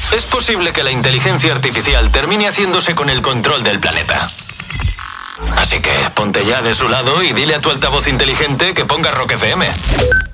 es posible que la inteligencia artificial termine haciéndose con el control del planeta. Así que ponte ya de su lado y dile a tu altavoz inteligente que ponga Rock FM.